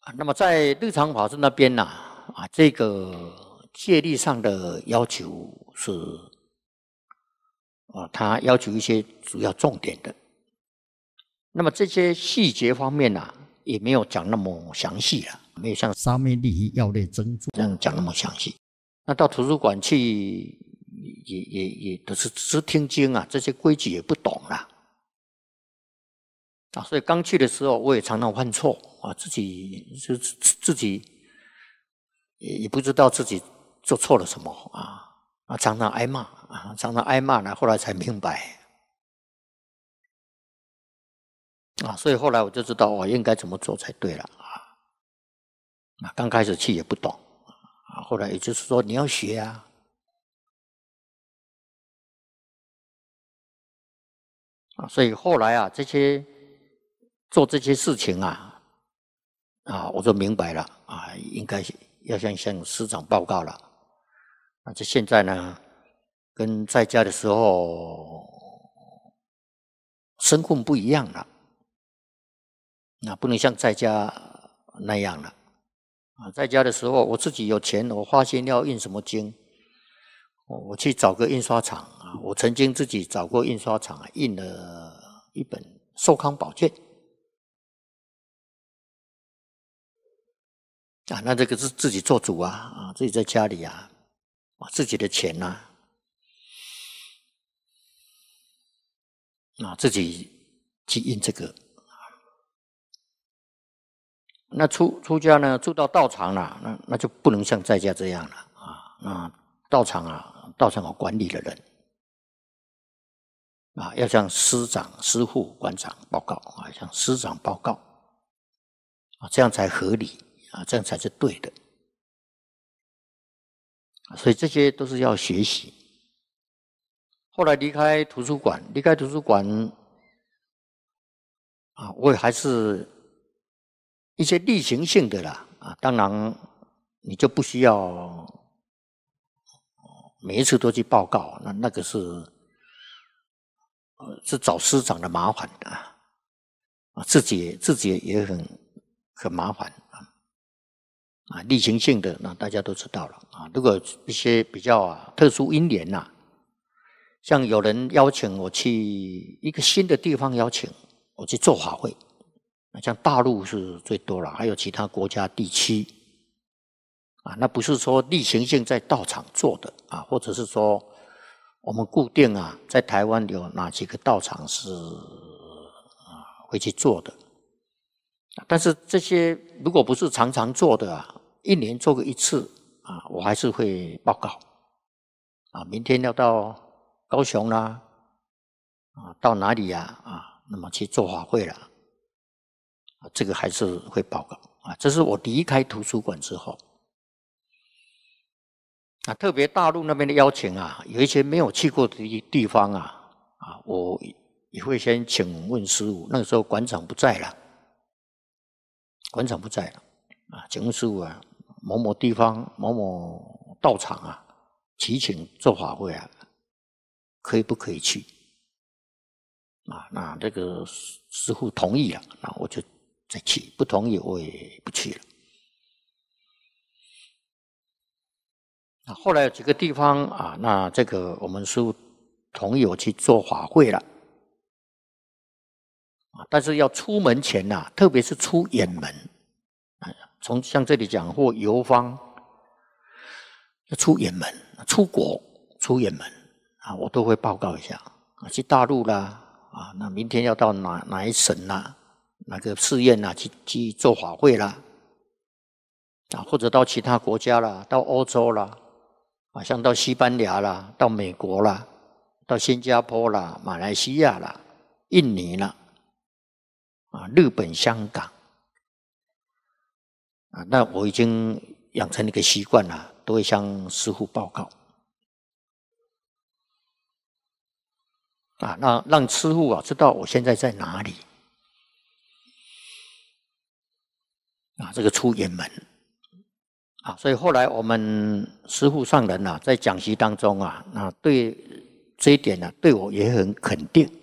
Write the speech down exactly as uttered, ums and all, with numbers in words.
啊，那么在日常法师那边呢、啊，啊，这个戒律上的要求是，啊，他要求一些主要重点的。那么这些细节方面呢、啊，也没有讲那么详细了，没有像沙弥利益要类增助这样讲那么详细。那到图书馆去，也也也都是只是听经啊，这些规矩也不懂啦。啊，所以刚去的时候，我也常常犯错啊，自己就自己也也不知道自己做错了什么啊，啊，常常挨骂啊，常常挨骂呢，后来才明白啊，所以后来我就知道我应该怎么做才对了啊。啊，刚开始去也不懂啊，后来也就是说你要学啊。啊，所以后来啊，这些做这些事情啊，啊，我就明白了啊，应该要向向师长报告了。啊，这现在呢，跟在家的时候身份不一样了，啊，不能像在家那样了。啊，在家的时候，我自己有钱，我发现要印什么经，我去找个印刷厂啊，我曾经自己找过印刷厂啊，印了一本《寿康宝卷》。啊，那这个是自己做主啊，啊，自己在家里啊，啊，自己的钱呐、啊，啊，自己去印这个。那出出家呢，住到道场了、啊，那那就不能像在家这样了啊。那道场啊，道场有管理的人啊，要向师长、师父、馆长报告啊，向师长报告啊，这样才合理啊，这样才是对的。所以这些都是要学习。后来离开图书馆，离开图书馆啊，我也还是一些例行性的啦啊，当然你就不需要每一次都去报告，那那个是呃是找师长的麻烦的啊，自己自己也很很麻烦啊啊，例行性的那大家都知道了啊。如果一些比较啊特殊因缘呐、啊，像有人邀请我去一个新的地方，邀请我去做法会，那像大陆是最多了，还有其他国家地区啊，那不是说例行性在道场做的啊，或者是说我们固定啊，在台湾有哪几个道场是啊会去做的，但是这些如果不是常常做的啊，一年做个一次啊，我还是会报告啊，明天要到高雄啦，啊，到哪里呀、啊？啊，那么去做法会了，啊，这个还是会报告啊。这是我离开图书馆之后，啊，特别大陆那边的邀请啊，有一些没有去过的地方啊，啊，我也会先请问师父。那个时候馆长不在了，馆长不在了，啊，请问师父啊，某某地方某某道场啊，祈请做法会啊，可以不可以去？啊，那这个师父同意了，那我就再去；不同意，我也不去了。那后来有几个地方啊，那这个我们师父同意我去做法会了，啊，但是要出门前呐、啊，特别是出远门，啊，从像这里讲或游方，要出远门，出国出远门啊，我都会报告一下啊，去大陆啦。啊，那明天要到哪哪一省啦，哪个寺院啦，去去做法会啦，啊，或者到其他国家啦，到欧洲啦，啊，像到西班牙啦，到美国啦，到新加坡啦，马来西亚啦，印尼啦，啊，日本、香港，啊，那我已经养成一个习惯了，都会向师父报告。啊，那让师父啊知道我现在在哪里啊，这个出远门啊，所以后来我们师父上人啊，在讲习当中啊，那对这一点呢、啊，对我也很肯定